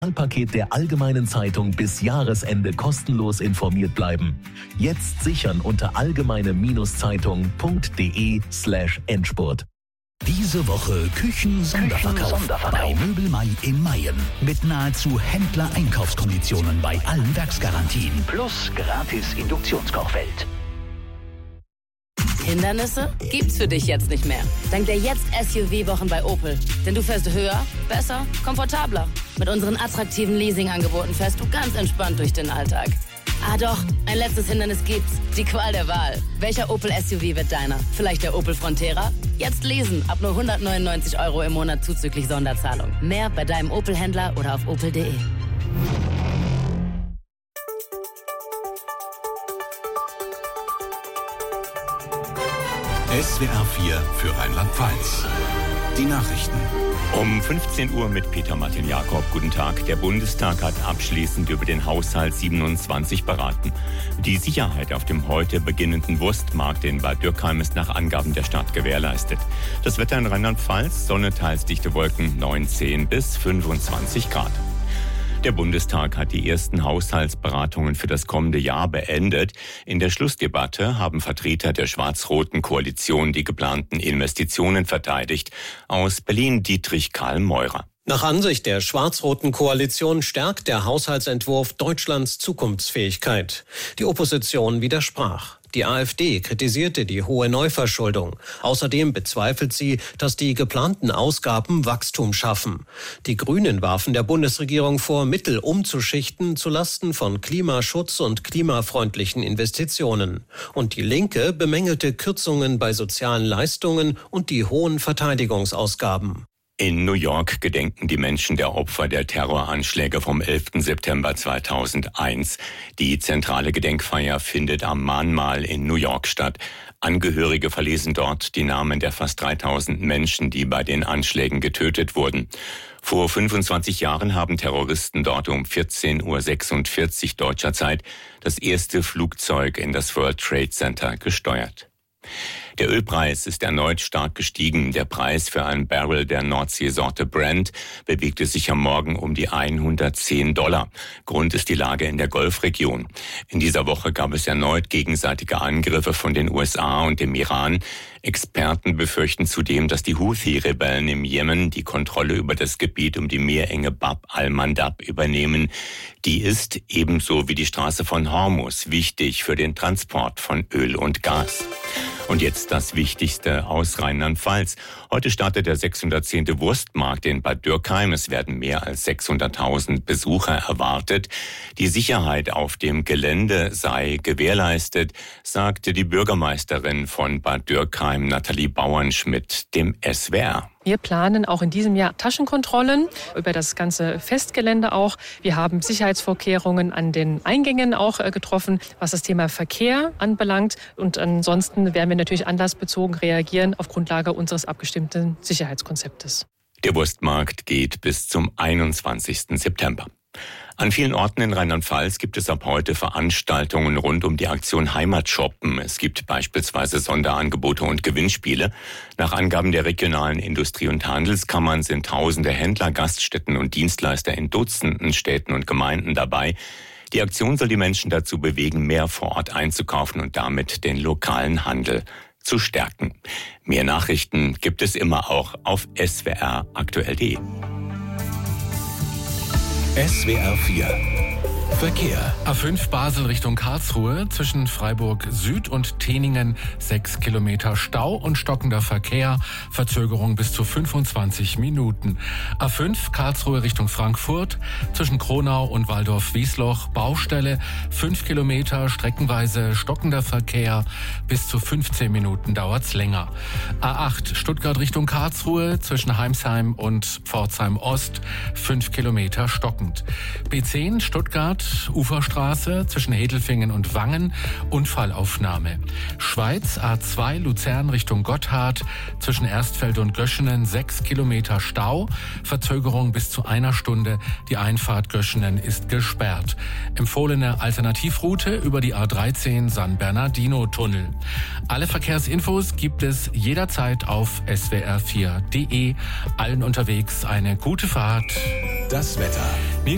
Paket der Allgemeinen Zeitung bis Jahresende kostenlos informiert bleiben. Jetzt sichern unter allgemeine-zeitung.de/Endspurt. Diese Woche Küchen-Sonderverkauf bei Möbelmai in Mayen. Mit nahezu Händler-Einkaufskonditionen bei allen Werksgarantien. Plus gratis Induktionskochfeld. Hindernisse gibt's für dich jetzt nicht mehr. Dank der Jetzt-SUV-Wochen bei Opel. Denn du fährst höher, besser, komfortabler. Mit unseren attraktiven Leasing-Angeboten fährst du ganz entspannt durch den Alltag. Ah doch, ein letztes Hindernis gibt's. Die Qual der Wahl. Welcher Opel-SUV wird deiner? Vielleicht der Opel Frontera? Jetzt leasen. Ab nur 199 € im Monat zuzüglich Sonderzahlung. Mehr bei deinem Opel-Händler oder auf opel.de. SWR 4 für Rheinland-Pfalz. Die Nachrichten. Um 15 Uhr mit Peter Martin Jakob. Guten Tag. Der Bundestag hat abschließend über den Haushalt 27 beraten. Die Sicherheit auf dem heute beginnenden Wurstmarkt in Bad Dürkheim ist nach Angaben der Stadt gewährleistet. Das Wetter in Rheinland-Pfalz: Sonne, teils dichte Wolken, 19 bis 25 Grad. Der Bundestag hat die ersten Haushaltsberatungen für das kommende Jahr beendet. In der Schlussdebatte haben Vertreter der schwarz-roten Koalition die geplanten Investitionen verteidigt. Aus Berlin Dietrich Karl Meurer. Nach Ansicht der schwarz-roten Koalition stärkt der Haushaltsentwurf Deutschlands Zukunftsfähigkeit. Die Opposition widersprach. Die AfD kritisierte die hohe Neuverschuldung. Außerdem bezweifelt sie, dass die geplanten Ausgaben Wachstum schaffen. Die Grünen warfen der Bundesregierung vor, Mittel umzuschichten zulasten von Klimaschutz und klimafreundlichen Investitionen. Und die Linke bemängelte Kürzungen bei sozialen Leistungen und die hohen Verteidigungsausgaben. In New York gedenken die Menschen der Opfer der Terroranschläge vom 11. September 2001. Die zentrale Gedenkfeier findet am Mahnmal in New York statt. Angehörige verlesen dort die Namen der fast 3000 Menschen, die bei den Anschlägen getötet wurden. Vor 25 Jahren haben Terroristen dort um 14:46 Uhr deutscher Zeit das erste Flugzeug in das World Trade Center gesteuert. Der Ölpreis ist erneut stark gestiegen. Der Preis für ein Barrel der Nordseesorte Brent bewegte sich am Morgen um die $110. Grund ist die Lage in der Golfregion. In dieser Woche gab es erneut gegenseitige Angriffe von den USA und dem Iran. Experten befürchten zudem, dass die Houthi-Rebellen im Jemen die Kontrolle über das Gebiet um die Meerenge Bab al-Mandab übernehmen. Die ist, ebenso wie die Straße von Hormuz, wichtig für den Transport von Öl und Gas. Und jetzt das Wichtigste aus Rheinland-Pfalz. Heute startet der 610. Wurstmarkt in Bad Dürkheim. Es werden mehr als 600.000 Besucher erwartet. Die Sicherheit auf dem Gelände sei gewährleistet, sagte die Bürgermeisterin von Bad Dürkheim, Nathalie Bauernschmidt, dem SWR. Wir planen auch in diesem Jahr Taschenkontrollen über das ganze Festgelände auch. Wir haben Sicherheitsvorkehrungen an den Eingängen auch getroffen, was das Thema Verkehr anbelangt. Und ansonsten werden wir natürlich anlassbezogen reagieren auf Grundlage unseres abgestimmten Sicherheitskonzeptes. Der Wurstmarkt geht bis zum 21. September. An vielen Orten in Rheinland-Pfalz gibt es ab heute Veranstaltungen rund um die Aktion Heimatshoppen. Es gibt beispielsweise Sonderangebote und Gewinnspiele. Nach Angaben der regionalen Industrie- und Handelskammern sind tausende Händler, Gaststätten und Dienstleister in Dutzenden Städten und Gemeinden dabei. Die Aktion soll die Menschen dazu bewegen, mehr vor Ort einzukaufen und damit den lokalen Handel zu stärken. Mehr Nachrichten gibt es immer auch auf swraktuell.de. SWR 4 Verkehr. A5 Basel Richtung Karlsruhe, zwischen Freiburg Süd und Teningen 6 Kilometer Stau und stockender Verkehr, Verzögerung bis zu 25 Minuten. A5 Karlsruhe Richtung Frankfurt, zwischen Kronau und Waldorf-Wiesloch, Baustelle, 5 Kilometer, streckenweise stockender Verkehr, bis zu 15 Minuten dauert's länger. A8 Stuttgart Richtung Karlsruhe, zwischen Heimsheim und Pforzheim Ost, 5 Kilometer stockend. B10 Stuttgart Uferstraße zwischen Hedelfingen und Wangen, Unfallaufnahme. Schweiz A2 Luzern Richtung Gotthard, zwischen Erstfeld und Göschenen 6 Kilometer Stau, Verzögerung bis zu 1 Stunde. Die Einfahrt Göschenen ist gesperrt. Empfohlene Alternativroute über die A13 San Bernardino-Tunnel. Alle Verkehrsinfos gibt es jederzeit auf swr4.de. Allen unterwegs eine gute Fahrt. Das Wetter.